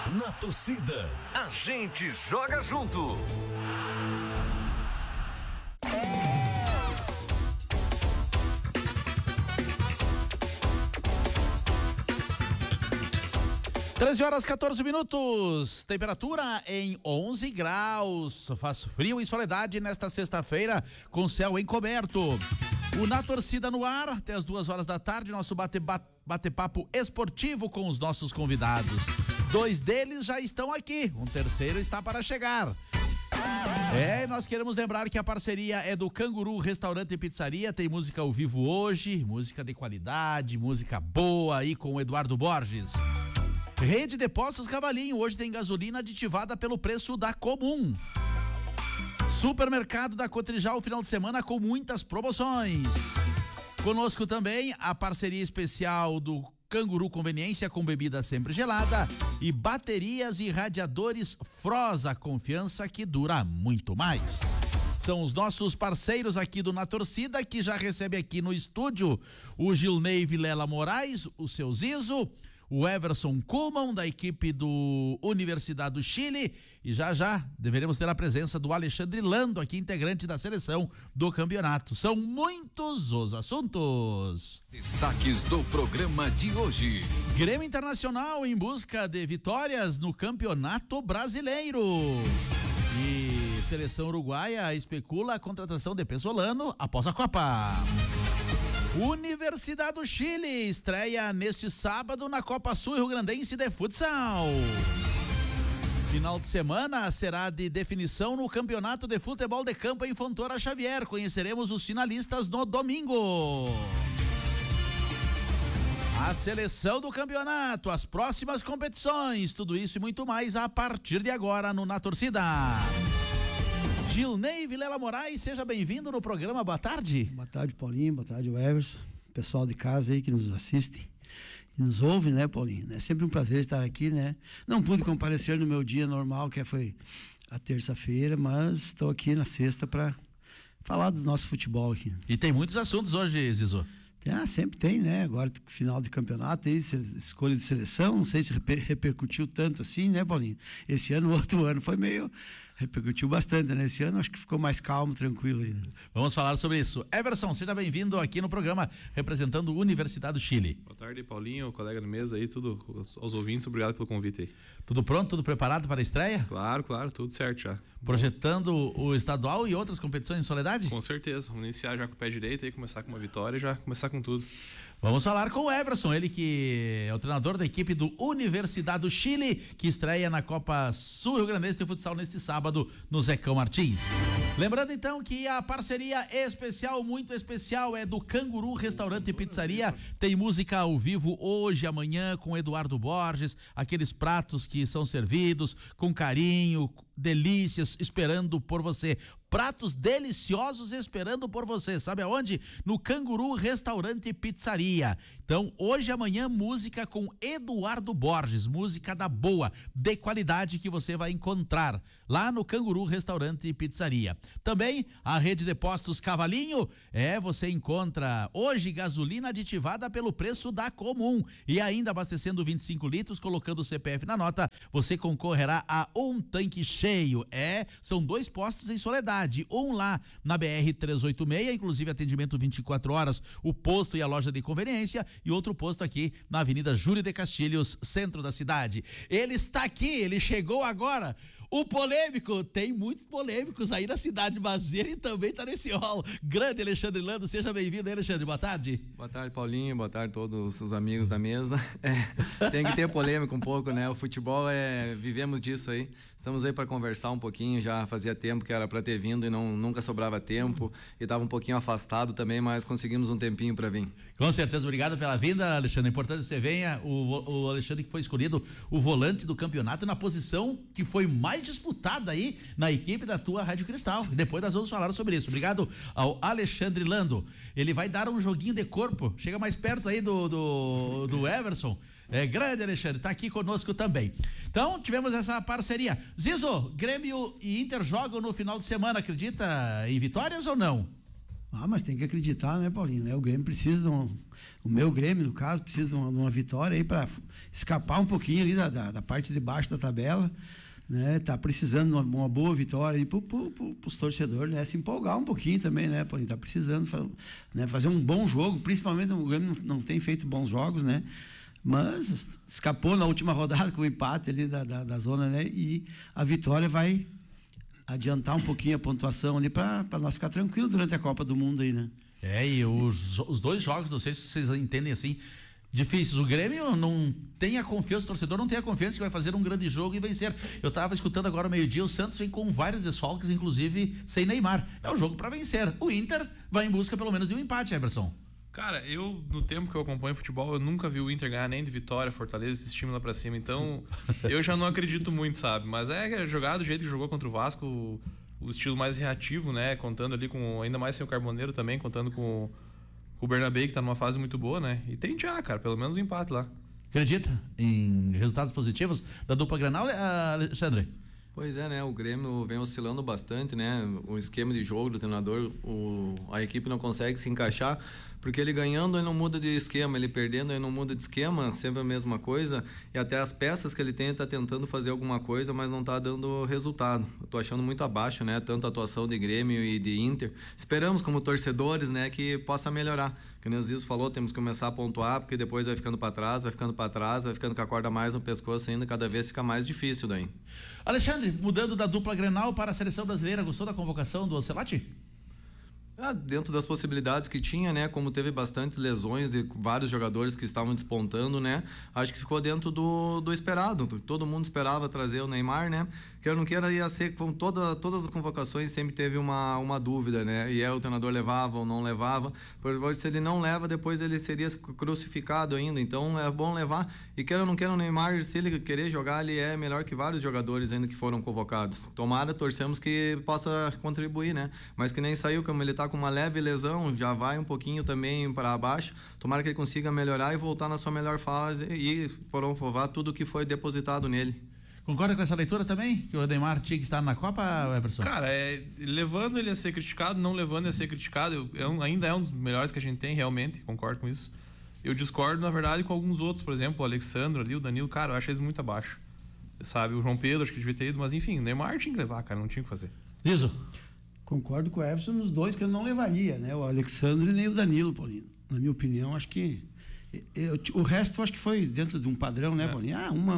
Na torcida, a gente joga junto. Treze horas 14 minutos, temperatura em 11 graus, faz frio em Soledade nesta sexta-feira com céu encoberto. O Na Torcida no ar, até as 2 horas da tarde, nosso bate-papo esportivo com os nossos convidados. 2 deles já estão aqui, um terceiro está para chegar. Nós queremos lembrar que a parceria é do Canguru Restaurante e Pizzaria, tem música ao vivo hoje, música de qualidade, música boa aí com o Eduardo Borges. Rede de Postos Cavalinho, hoje tem gasolina aditivada pelo preço da Comum. Supermercado da Cotrijal, final de semana com muitas promoções. Conosco também a parceria especial do Canguru Conveniência com bebida sempre gelada e baterias e radiadores Froza, confiança que dura muito mais. São os nossos parceiros aqui do Na Torcida, que já recebe aqui no estúdio o Gilney Vilela Moraes, o seu Zizo, o Everson Kuhlmann, da equipe do Universidade do Chile, e já deveremos ter a presença do Alexandre Lando, aqui integrante da seleção do campeonato. São muitos os assuntos. Destaques do programa de hoje. Grêmio Internacional em busca de vitórias no Campeonato Brasileiro. E seleção uruguaia especula a contratação de Pesolano após a Copa. Universidade do Chile estreia neste sábado na Copa Sul-Rio-Grandense de Futsal. Final de semana será de definição no Campeonato de Futebol de Campo em Fontoura Xavier. Conheceremos os finalistas no domingo. A seleção do campeonato, as próximas competições, tudo isso e muito mais a partir de agora no Na Torcida. Gilney Vilela Moraes, seja bem-vindo no programa, boa tarde. Boa tarde, Paulinho, boa tarde, Everson, pessoal de casa aí que nos assiste e nos ouve, né, Paulinho? É sempre um prazer estar aqui, né? Não pude comparecer no meu dia normal, que foi a terça-feira, mas estou aqui na sexta para falar do nosso futebol aqui. E tem muitos assuntos hoje, Zizo. Sempre tem, né? Agora final de campeonato, aí, escolha de seleção, não sei se repercutiu tanto assim, né, Paulinho? Esse ano, o outro ano foi meio... repercutiu bastante, né? Esse ano acho que ficou mais calmo, tranquilo aí. Vamos falar sobre isso. Everson, seja bem-vindo aqui no programa, representando a Universidade do Chile. Boa tarde, Paulinho, colega de mesa aí, tudo aos ouvintes, obrigado pelo convite aí. Tudo pronto, tudo preparado para a estreia? Claro, tudo certo já. Projetando o estadual e outras competições em Soledade? Com certeza, vamos iniciar já com o pé direito aí, começar com uma vitória e já começar com tudo. Vamos falar com o Everson, ele que é o treinador da equipe do Universidade do Chile, que estreia na Copa Sul-Rio-Grandense de Futsal neste sábado no Zecão Martins. Lembrando então que a parceria especial, muito especial, é do Canguru Restaurante e Pizzaria. Tem música ao vivo hoje, amanhã, com Eduardo Borges, aqueles pratos que são servidos com carinho, delícias, esperando por você. Pratos deliciosos esperando por você, sabe aonde? No Canguru Restaurante e Pizzaria. Então, hoje e amanhã, música com Eduardo Borges, música da boa, de qualidade que você vai encontrar lá no Canguru Restaurante e Pizzaria. Também a rede de postos Cavalinho, você encontra hoje gasolina aditivada pelo preço da Comum e ainda abastecendo 25 litros, colocando o CPF na nota, você concorrerá a um tanque cheio. São 2 postos em Soledade. Um lá na BR-386, inclusive atendimento 24 horas, o posto e a loja de conveniência, e outro posto aqui na Avenida Júlio de Castilhos, centro da cidade. Ele está aqui, ele chegou agora. O polêmico, tem muitos polêmicos aí na cidade, mas ele também está nesse rol. Grande Alexandre Lando, seja bem-vindo aí, Alexandre, boa tarde. Boa tarde, Paulinho, boa tarde a todos os amigos da mesa. Tem que ter polêmica um pouco, né? O futebol vivemos disso aí. Estamos aí para conversar um pouquinho, já fazia tempo que era para ter vindo e nunca sobrava tempo, e estava um pouquinho afastado também, mas conseguimos um tempinho para vir. Com certeza, obrigado pela vinda, Alexandre. É importante que você venha. O Alexandre que foi escolhido o volante do campeonato na posição que foi mais disputada aí na equipe da tua Rádio Cristal. Depois nós vamos falar sobre isso. Obrigado ao Alexandre Lando. Ele vai dar um joguinho de corpo. Chega mais perto aí do Everson. Grande Alexandre, tá aqui conosco também. Então, tivemos essa parceria. Zizo, Grêmio e Inter jogam no final de semana, acredita em vitórias ou não? Mas tem que acreditar, né, Paulinho? Né? O Grêmio precisa o meu Grêmio, no caso, precisa de uma vitória aí para escapar um pouquinho ali da parte de baixo da tabela, né? Tá precisando de uma boa vitória aí para os torcedores, né? Se empolgar um pouquinho também, né, Paulinho? Tá precisando né, fazer um bom jogo, principalmente o Grêmio não tem feito bons jogos, né? Mas escapou na última rodada com o empate ali da zona, né? E a vitória vai adiantar um pouquinho a pontuação ali para nós ficar tranquilo durante a Copa do Mundo aí, né? E os dois jogos, não sei se vocês entendem assim, difíceis. O Grêmio não tem a confiança, o torcedor não tem a confiança que vai fazer um grande jogo e vencer. Eu estava escutando agora ao meio-dia, o Santos vem com vários desfalques, inclusive sem Neymar. É o jogo para vencer. O Inter vai em busca pelo menos de um empate, Everson. Cara, no tempo que eu acompanho futebol, eu nunca vi o Inter ganhar nem de Vitória, Fortaleza, esse time lá pra cima. Então, eu já não acredito muito, sabe? Mas jogar do jeito que jogou contra o Vasco, o estilo mais reativo, né? Contando ali com, ainda mais sem o Carboneiro também, contando com o Bernabé, que tá numa fase muito boa, né? E tem já, cara, pelo menos um empate lá. Acredita em resultados positivos da dupla Grenal, Alexandre? Pois é, né? O Grêmio vem oscilando bastante, né? O esquema de jogo do treinador, a equipe não consegue se encaixar, porque ele ganhando, ele não muda de esquema, ele perdendo, ele não muda de esquema, sempre a mesma coisa, e até as peças que ele tem, ele tá tentando fazer alguma coisa, mas não tá dando resultado. Eu tô achando muito abaixo, né? Tanto a atuação de Grêmio e de Inter. Esperamos, como torcedores, né, que possa melhorar. Como o Zizo falou, temos que começar a pontuar, porque depois vai ficando para trás, vai ficando com a corda mais no pescoço ainda, cada vez fica mais difícil daí. Alexandre, mudando da dupla Grenal para a seleção brasileira, gostou da convocação do Ancelotti? Dentro das possibilidades que tinha, né, como teve bastante lesões de vários jogadores que estavam despontando, né, acho que ficou dentro do esperado. Todo mundo esperava trazer o Neymar, né, quer ou não queira, ia ser com todas as convocações sempre teve uma dúvida, né, e o treinador levava ou não levava, porque se ele não leva, depois ele seria crucificado ainda, então é bom levar, e quer ou não queira, o Neymar, se ele querer jogar, ele é melhor que vários jogadores ainda que foram convocados. Tomara, torcemos que possa contribuir, né, mas que nem saiu, como ele tá com uma leve lesão, já vai um pouquinho também para baixo, tomara que ele consiga melhorar e voltar na sua melhor fase e provar tudo que foi depositado nele. Concorda com essa leitura também? Que o Neymar tinha que estar na Copa, Everson? Cara, levando ele a ser criticado, não levando ele a ser criticado, ainda é um dos melhores que a gente tem, realmente, concordo com isso. Eu discordo, na verdade, com alguns outros, por exemplo, o Alexandre ali, o Danilo, cara, eu acho eles muito abaixo. Sabe, o João Pedro, acho que devia ter ido, mas enfim, o Neymar tinha que levar, cara, não tinha o que fazer. Zizo? Concordo com o Everson nos dois que eu não levaria, né? O Alexandre nem o Danilo, Paulinho. Na minha opinião, acho que o resto acho que foi dentro de um padrão, né, Paulinho?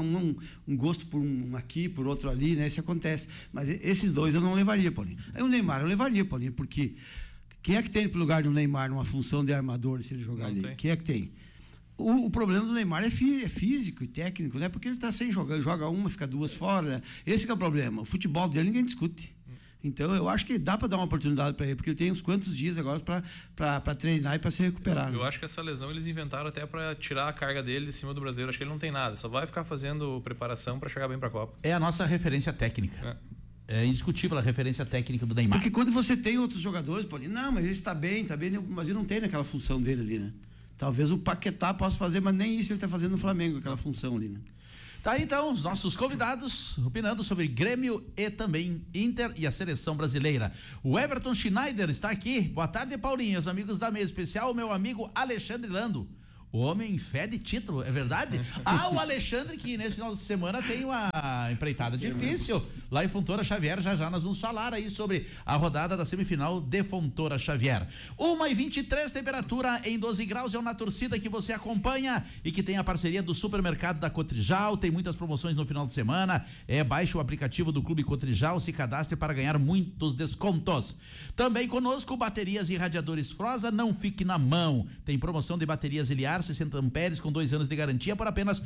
Um gosto por um aqui, por outro ali, né? Isso acontece. Mas esses dois eu não levaria, Paulinho. Aí o Neymar eu levaria, Paulinho, porque quem é que tem pro lugar do Neymar numa função de armador se ele jogar ali? Quem é que tem? O problema do Neymar é físico e técnico, né? Porque ele está sem jogar, joga uma, fica duas fora. Né? Esse que é o problema. O futebol dele ninguém discute. Então, eu acho que dá para dar uma oportunidade para ele, porque ele tem uns quantos dias agora para treinar e para se recuperar. Eu acho que essa lesão eles inventaram até para tirar a carga dele de cima do brasileiro. Acho que ele não tem nada, só vai ficar fazendo preparação para chegar bem para a Copa. É a nossa referência técnica. É indiscutível a referência técnica do Neymar. Porque quando você tem outros jogadores, pode não, mas ele está bem, mas ele não tem naquela função dele ali, né? Talvez o Paquetá possa fazer, mas nem isso ele está fazendo no Flamengo, aquela função ali, né? Tá aí então os nossos convidados opinando sobre Grêmio e também Inter e a seleção brasileira. O Everton Schneider está aqui. Boa tarde, Paulinho, os amigos da mesa especial, meu amigo Alexandre Lando. O homem fede título, é verdade? O Alexandre, que nesse final de semana tem uma empreitada difícil lá em Fontoura Xavier. Já nós vamos falar aí sobre a rodada da semifinal de Fontoura Xavier. 1h23, temperatura em 12 graus, é o Na Torcida que você acompanha e que tem a parceria do Supermercado da Cotrijal. Tem muitas promoções no final de semana. Baixe o aplicativo do Clube Cotrijal, se cadastre para ganhar muitos descontos. Também conosco, baterias e radiadores Frosa, não fique na mão. Tem promoção de baterias Eliar 60 amperes com 2 anos de garantia por apenas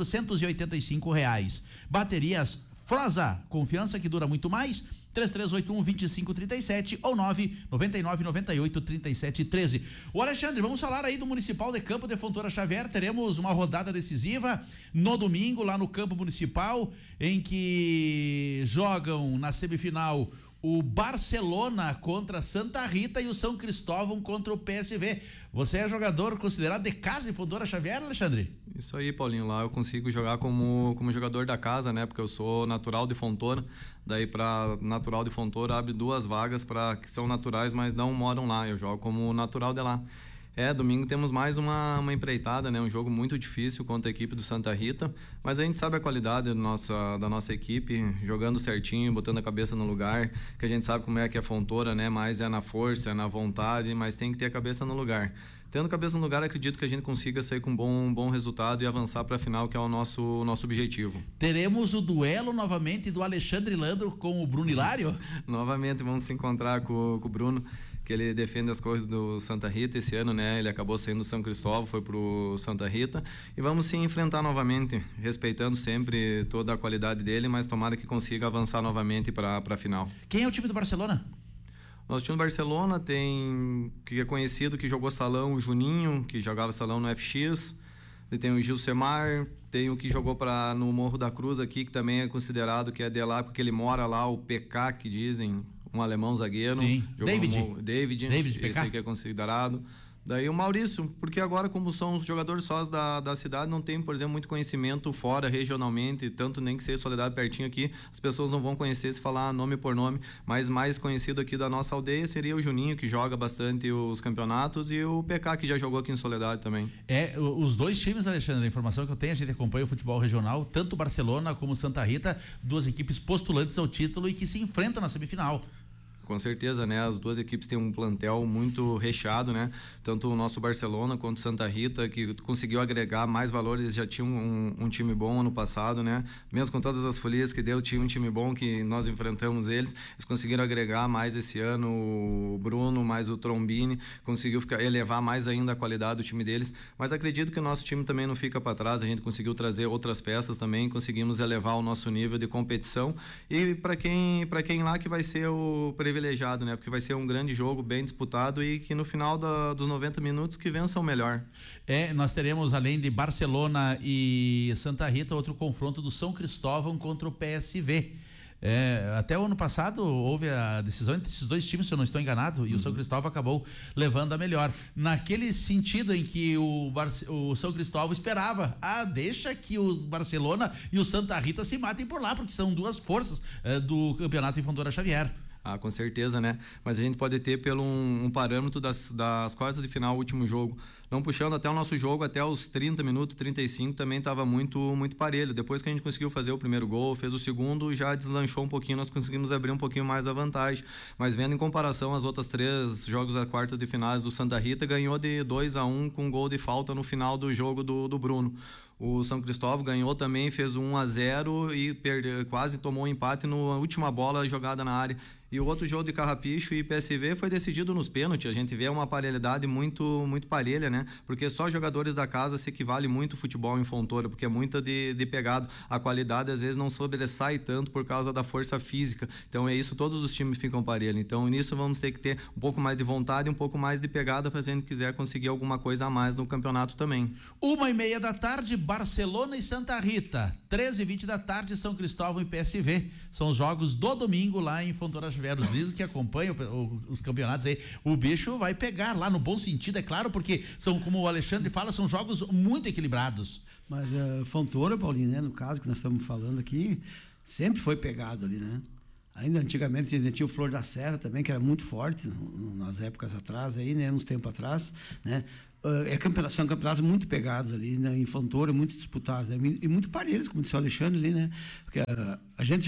R$485. Baterias Frosa, confiança que dura muito mais. 3381-2537 ou 99998-3713. O Alexandre, vamos falar aí do Municipal de Campo de Fontoura Xavier. Teremos uma rodada decisiva no domingo lá no campo municipal, em que jogam na semifinal o Barcelona contra Santa Rita e o São Cristóvão contra o PSV. Você é jogador considerado de casa em Fontoura Xavier, Alexandre? Isso aí, Paulinho, lá eu consigo jogar como jogador da casa, né? Porque eu sou natural de Fontoura, daí para natural de Fontoura abre 2 vagas para que são naturais, mas não moram lá, eu jogo como natural de lá. Domingo temos mais uma empreitada, né? Um jogo muito difícil contra a equipe do Santa Rita, mas a gente sabe a qualidade da nossa equipe, jogando certinho, botando a cabeça no lugar, que a gente sabe como é que é Fontoura, né? Mais é na força, é na vontade, mas tem que ter a cabeça no lugar. Tendo a cabeça no lugar, acredito que a gente consiga sair com um bom resultado e avançar para a final, que é o nosso objetivo. Teremos o duelo novamente do Alexandre Landro com o Bruno Hilário? Novamente vamos se encontrar com o Bruno, que ele defende as coisas do Santa Rita esse ano, né? Ele acabou saindo do São Cristóvão, foi pro Santa Rita, e vamos se enfrentar novamente, respeitando sempre toda a qualidade dele, mas tomara que consiga avançar novamente para a final. Quem é o time do Barcelona? Nosso time do Barcelona tem, que é conhecido, que jogou salão, o Juninho, que jogava salão no FX, e tem o Gilcemar, tem o que jogou no Morro da Cruz aqui, que também é considerado que é de lá, porque ele mora lá, o PK, que dizem, um alemão zagueiro. Sim, David esse aí que é considerado. Daí o Maurício, porque agora, como são os jogadores sós da cidade, não tem, por exemplo, muito conhecimento fora, regionalmente, tanto nem que seja Soledade pertinho aqui, as pessoas não vão conhecer se falar nome por nome, mas mais conhecido aqui da nossa aldeia seria o Juninho, que joga bastante os campeonatos, e o PK, que já jogou aqui em Soledade também. Os 2 times, Alexandre, a informação que eu tenho, a gente acompanha o futebol regional, tanto Barcelona como Santa Rita, 2 equipes postulantes ao título e que se enfrentam na semifinal. Com certeza, né? As 2 equipes têm um plantel muito recheado, né? Tanto o nosso Barcelona quanto o Santa Rita, que conseguiu agregar mais valores, já tinha um time bom ano passado, né? Mesmo com todas as folias que deu, tinha um time bom que nós enfrentamos eles conseguiram agregar mais esse ano o Bruno, mais o Trombini, conseguiu elevar mais ainda a qualidade do time deles, mas acredito que o nosso time também não fica para trás, a gente conseguiu trazer outras peças também, conseguimos elevar o nosso nível de competição, e para quem lá que vai ser o privilegiado, né? Porque vai ser um grande jogo, bem disputado, e que no final dos 90 minutos que vença o melhor. Nós teremos, além de Barcelona e Santa Rita, outro confronto do São Cristóvão contra o PSV. Até o ano passado houve a decisão entre esses 2 times, se eu não estou enganado, e o São Cristóvão acabou levando a melhor. Naquele sentido em que o São Cristóvão esperava, deixa que o Barcelona e o Santa Rita se matem por lá, porque são 2 forças do campeonato em Fontoura Xavier. Com certeza, né? Mas a gente pode ter pelo um parâmetro das quartas de final, o último jogo. Não puxando até o nosso jogo, até os 30 minutos, 35, também estava muito, muito parelho. Depois que a gente conseguiu fazer o primeiro gol, fez o segundo, já deslanchou um pouquinho, nós conseguimos abrir um pouquinho mais a vantagem. Mas vendo em comparação as outras 3 jogos da quarta de finais, o Santa Rita ganhou de 2-1 com um gol de falta no final do jogo do Bruno. O São Cristóvão ganhou também, fez 1-0 e quase tomou um empate na última bola jogada na área. E o outro jogo de Carrapicho e PSV foi decidido nos pênaltis. A gente vê uma parelhidade muito, muito parelha, né? Porque só jogadores da casa se equivale muito o futebol em Fontoura, porque é muito de pegado. A qualidade às vezes não sobressai tanto por causa da força física. Então é isso, todos os times ficam parelhos. Então nisso vamos ter que ter um pouco mais de vontade, um pouco mais de pegada, para se a gente quiser conseguir alguma coisa a mais no campeonato também. 1h30 da tarde, Barcelona e Santa Rita. 13h20 da tarde, São Cristóvão e PSV. São os jogos do domingo lá em Fontoura Xavier. Os livros que acompanham os campeonatos aí, o bicho vai pegar lá no bom sentido, é claro, porque são, como o Alexandre fala, são jogos muito equilibrados. Mas Fontoura, Paulinho, né, no caso que nós estamos falando aqui, sempre foi pegado ali, né? Ainda antigamente tinha o Flor da Serra também, que era muito forte nas épocas atrás, aí, né, uns tempos atrás, né? São campeonatos muito pegados ali, né, em Fontoura, muito disputados, né, e muito parelhos, como disse o Alexandre ali, né? Porque a gente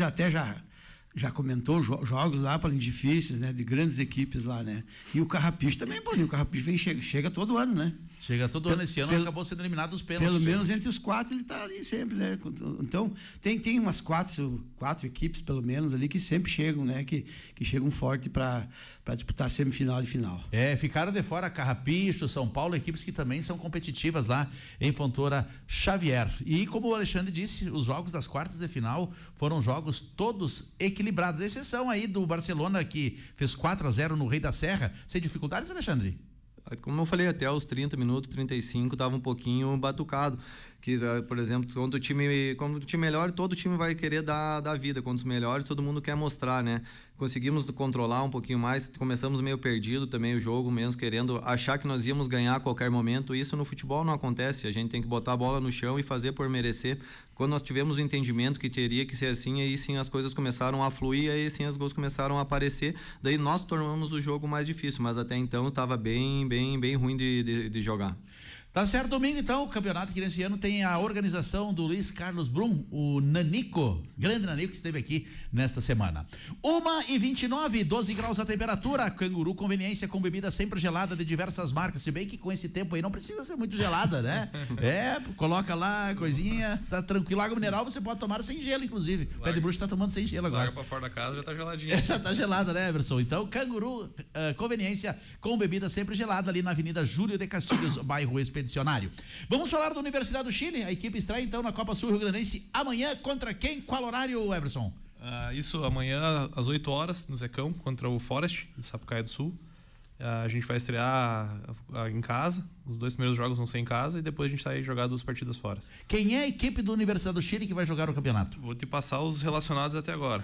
já comentou jogos lá, para difíceis, né? De grandes equipes lá, né? E o Carrapicho também, pô, o Carrapicho chega todo ano, né? Chega todo ano, esse ano acabou sendo eliminado os pênaltis. Pelo menos entre os 4 ele está ali sempre, né? Então, tem umas 4 equipes, pelo menos, ali que sempre chegam, né? Que chegam forte para disputar semifinal e final. Ficaram de fora Carrapicho, São Paulo, equipes que também são competitivas lá em Fontoura Xavier. E como o Alexandre disse, os jogos das quartas de final foram jogos todos equilibrados, à exceção aí do Barcelona, que fez 4-0 no Rei da Serra. Sem dificuldades, Alexandre? Como eu falei, até os 30 minutos, 35, estava um pouquinho batucado. Que, por exemplo, quando o time melhora, todo time vai querer dar vida. Quando os melhores, todo mundo quer mostrar, né? Conseguimos controlar um pouquinho mais, começamos meio perdido também o jogo, mesmo querendo achar que nós íamos ganhar a qualquer momento. Isso no futebol não acontece, a gente tem que botar a bola no chão e fazer por merecer. Quando nós tivemos o entendimento que teria que ser assim, aí sim as coisas começaram a fluir, aí sim os gols começaram a aparecer, daí nós tornamos o jogo mais difícil, mas até então estava bem ruim de jogar. Tá certo, domingo então, o campeonato que nesse ano tem a organização do Luiz Carlos Brum, o Nanico, grande Nanico que esteve aqui nesta semana. 1h29, 12 graus a temperatura, Canguru Conveniência com bebida sempre gelada de diversas marcas, se bem que com esse tempo aí não precisa ser muito gelada, né? Coloca lá, coisinha, tá tranquilo. Água mineral você pode tomar sem gelo, inclusive. O pé de bruxo tá tomando sem gelo agora. Larga pra fora da casa, já tá geladinha. Já tá gelada, né, Everson? Então, Canguru Conveniência com bebida sempre gelada ali na Avenida Júlio de Castilhos, bairro Expedicionário. Vamos falar da Universidade do Chile. A equipe estreia então na Copa Sul Rio Grandense amanhã contra quem? Qual horário, Everson? Isso amanhã às 8 horas no Zecão contra o Forest de Sapucaia do Sul. A gente vai estrear em casa. Os 2 primeiros jogos vão ser em casa e depois a gente vai jogar 2 partidas fora. Quem é a equipe da Universidade do Chile que vai jogar o campeonato? Vou te passar os relacionados até agora.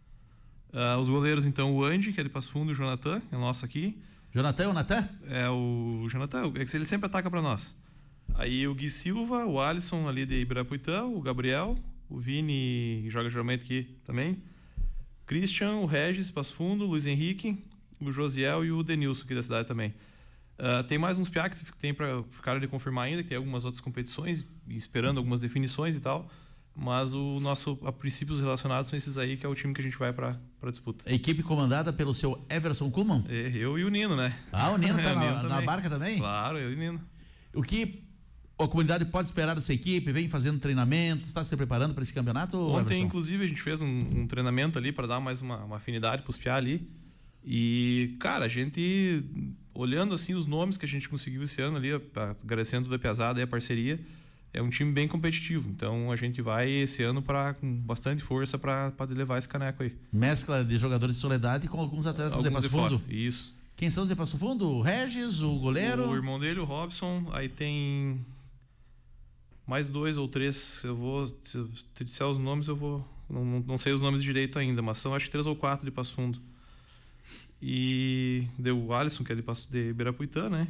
Os goleiros então, o Andy, que é de Passo Fundo, e o Jonathan, é nosso aqui. Jonathan, o Natan? É o Jonathan, é que ele sempre ataca pra nós. Aí o Gui Silva, o Alisson ali de Ibirapuitã, o Gabriel, o Vini joga geralmente aqui também, Christian, o Regis, Passo Fundo, o Luiz Henrique, o Josiel e o Denilson aqui da cidade também. Tem mais uns piá que tem pra ficar de confirmar ainda, que tem algumas outras competições, esperando algumas definições e tal. Mas a princípio os relacionados são esses aí, que é o time que a gente vai pra disputa. A equipe comandada pelo seu Everson Kuhlmann? Eu e o Nino, né? O Nino tá o Nino na barca também? Claro, eu e o Nino. O que a comunidade pode esperar dessa equipe? Vem fazendo treinamento, está se preparando para esse campeonato? Ontem, Everson? inclusive, a gente fez um treinamento ali para dar mais uma afinidade pros piá ali. E, cara, a gente, olhando assim os nomes que a gente conseguiu esse ano ali, agradecendo da Piazada e a parceria, é um time bem competitivo. Então a gente vai esse ano com bastante força para levar esse caneco aí. Mescla de jogadores de Soledade com alguns atletas de Passo Fundo? Isso. Quem são os de Passo Fundo? O Regis, o goleiro? O irmão dele, o Robson. Aí tem mais 2 ou 3. Eu vou te disser os nomes, eu vou. Não sei os nomes direito ainda, mas são acho que 3 ou 4 de Passo Fundo. E deu o Alisson, que é de Ibirapuitã, né?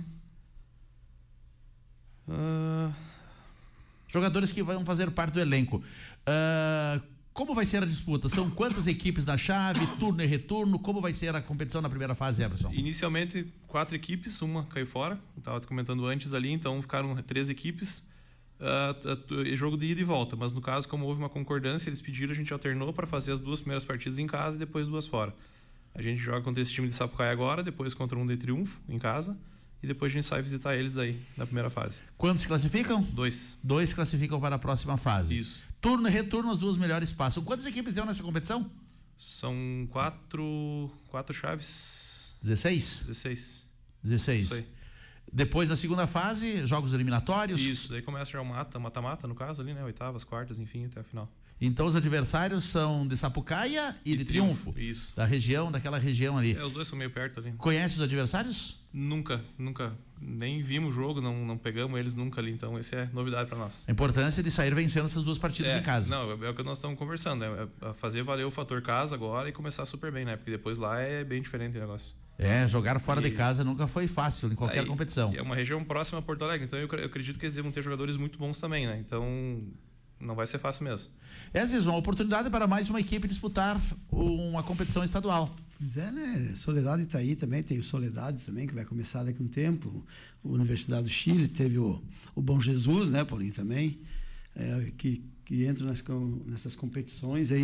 Jogadores que vão fazer parte do elenco. Como vai ser a disputa? São quantas equipes na chave, turno e retorno? Como vai ser a competição na primeira fase, Everson? Inicialmente 4 equipes, uma caiu fora, estava comentando antes ali, então ficaram 3 equipes, jogo de ida e volta, mas no caso, como houve uma concordância, eles pediram, a gente alternou para fazer as 2 primeiras partidas em casa e depois 2 fora. A gente joga contra esse time de Sapucaia agora, depois contra um de Triunfo em casa, e depois a gente sai visitar eles daí, na primeira fase. Quantos se classificam? 2. 2 classificam para a próxima fase. Isso. Turno e retorno, as 2 melhores passam. Quantas equipes deu nessa competição? São 4 chaves. 16? 16. 16. Isso aí. Depois da segunda fase, jogos eliminatórios? Isso, daí começa já o mata-mata no caso ali, né? Oitavas, quartas, enfim, até a final. Então os adversários são de Sapucaia e de Triunfo. Isso. Daquela região ali. Os 2 são meio perto ali. Conhece os adversários? Nunca. Nem vimos o jogo, não pegamos eles nunca ali, então esse é novidade para nós. A importância de sair vencendo essas 2 partidas em casa. Não, é o que nós estamos conversando, é fazer valer o fator casa agora e começar super bem, né? Porque depois lá é bem diferente o negócio. Jogar fora de casa nunca foi fácil em qualquer competição. É uma região próxima a Porto Alegre, então eu acredito que eles devem ter jogadores muito bons também, né? Então não vai ser fácil mesmo. Às vezes uma oportunidade para mais uma equipe disputar uma competição estadual. Pois é, né? Soledade está aí também, tem o Soledade também, que vai começar daqui a um tempo. A Universidade do Chile, teve o Bom Jesus, né, Paulinho, também, que entra nessas competições aí.